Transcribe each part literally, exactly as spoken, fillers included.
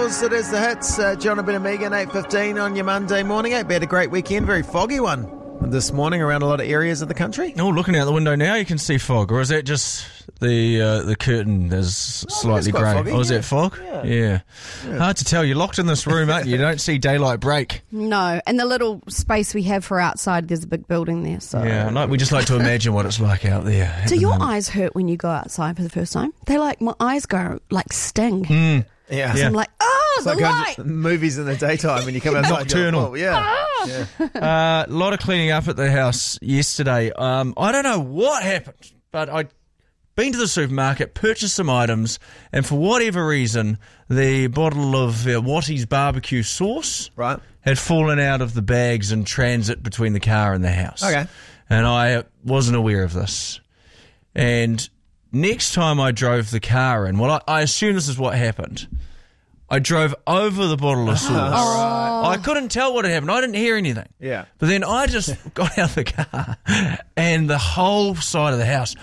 yours. It is the hits. Uh, Jonathan and Megan, eight fifteen on your Monday morning. Hope you had a great weekend. Very foggy one this morning around a lot of areas of the country. Oh, looking out the window now, you can see fog. Or is that just the uh, the curtain is No, slightly grey? foggy, Oh, is yeah. that fog? Yeah. Yeah. Yeah. Hard to tell. You're locked in this room, aren't you? You don't see daylight break. No, and the little space we have for outside, there's a big building there. So, Yeah, like, we just like to imagine what it's like out there. at do the your moment. eyes hurt when you go outside for the first time? They like my eyes go like sting. Mm. Yeah. Yeah. I'm like, oh, It's the like going light. to movies in the daytime when you come outside. Nocturnal. Oh, yeah. yeah. Uh, a lot of cleaning up at the house yesterday. Um, I don't know what happened, but I'd been to the supermarket, purchased some items, and for whatever reason, the bottle of uh, Wattie's barbecue sauce Right. had fallen out of the bags in transit between the car and the house. Okay. And I wasn't aware of this. And next time I drove the car in, well, I, I assume this is what happened. I drove over the bottle of sauce. I couldn't tell what had happened. I didn't hear anything. Yeah. But then I just got out of the car and the whole side of the house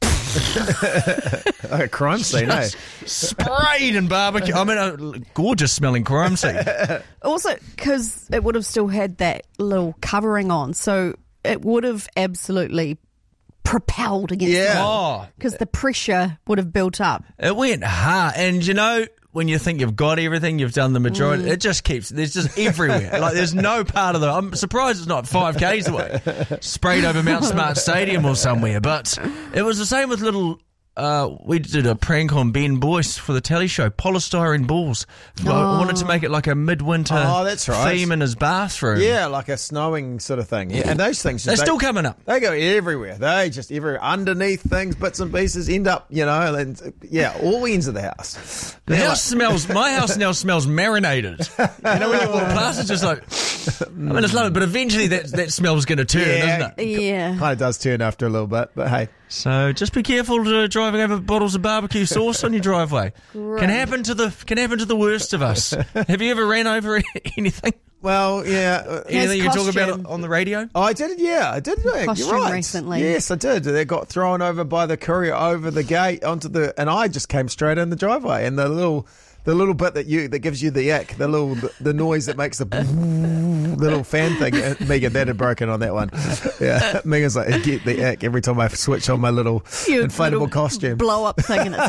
Like a crime scene, eh? just sprayed in barbecue. I mean, a gorgeous smelling crime scene. Also, because it would have still had that little covering on, so it would have absolutely propelled against Yeah. the Oh, because the pressure would have built up. it went hard. And you know, when you think you've got everything, you've done the majority, it just keeps, there's just everywhere. Like, there's no part of the, I'm surprised it's not five Ks away. Sprayed over Mount Smart Stadium or somewhere. But it was the same with little, uh, we did a prank on Ben Boyce for the telly show, polystyrene balls. I wanted to make it like a midwinter Oh, that's right. theme in his bathroom. Yeah, like a snowing sort of thing. Yeah, and those things, They're they, still coming up. they go everywhere. They just everywhere. Underneath things, bits and pieces, end up, you know, and yeah, all ends of the house. The They're house smells, my house now smells marinated. You know, when you walk past, it's just like, I mean, it's lovely, but eventually that, that smell's going to turn, Yeah. isn't it? Yeah. Kind of does turn after a little bit, but hey. So just be careful uh, driving over bottles of barbecue sauce on your driveway. Can happen to the can happen to the worst of us. Have you ever ran over anything? Well, yeah. uh, Anything you can talk about costume. on the radio? Oh, I did, yeah, I did. Nick. Costume You're right. recently. Yes, I did. They got thrown over by the courier over the gate onto the, and I just came straight in the driveway, and the little, the little bit that you that gives you the ick, the little the noise that makes the little fan thing. uh, Megan, that had broken on that one. Yeah, Megan's like, I get the ick every time I switch on my little Your inflatable little costume. blow up thing, and it's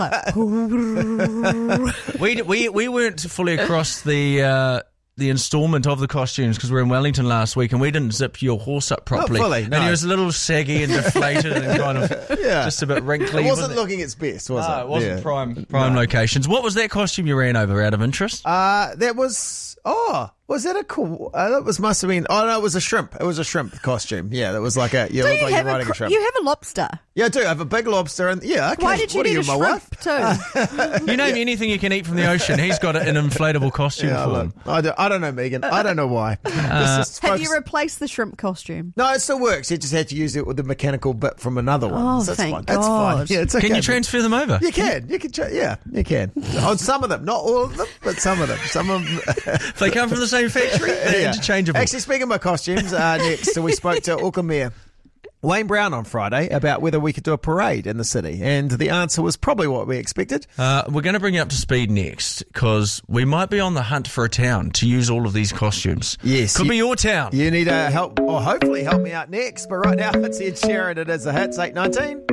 like, We we we weren't fully across the uh, the instalment of the costumes because we were in Wellington last week and we didn't zip your horse up properly. fully, And no. he was a little saggy and deflated and kind of Yeah. just a bit wrinkly. It wasn't wasn't looking its best, was No, it? it wasn't Yeah. prime prime locations. What was that costume you ran over out of interest? Uh, that was, oh, was that a cool, uh, that was, must have been, oh no, it was a shrimp. It was a shrimp costume. Yeah, that was like a, you do look you like have you're a, riding a cr- shrimp. you have a lobster? Yeah, I do. I have a big lobster and, yeah, okay. Why did you What are need you, a my shrimp wife? too? You name anything you can eat from the ocean, he's got an inflatable costume Yeah, for look, him. I, don't, I don't know, Megan. I don't know why. This is Have focus- you replaced the shrimp costume? no, it still works. You just had to use it with the mechanical bit from another one. Oh, So that's thank fine. That's fine. God. Yeah, it's okay. Can you transfer them over? You can. You can. Tra- yeah, you can. On some of them, not all of them, but some of them. Some of them. If they come from the same factory, they're Yeah. interchangeable. Actually, speaking of my costumes, uh, next, so we spoke to Auckland Mayor Wayne Brown on Friday about whether we could do a parade in the city, and the answer was probably what we expected. Uh, we're going to bring you up to speed next because we might be on the hunt for a town to use all of these costumes. Yes, Could you- be your town. You need to help, or hopefully help me out next. But right now, it's Ed Sheeran. It is the hits eight nineteen.